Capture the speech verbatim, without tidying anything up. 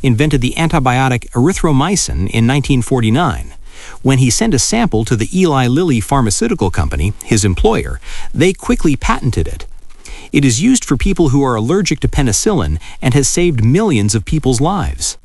invented the antibiotic erythromycin in nineteen forty-nine. When he sent a sample to the Eli Lilly Pharmaceutical Company, his employer, they quickly patented it. It is used for people who are allergic to penicillin and has saved millions of people's lives.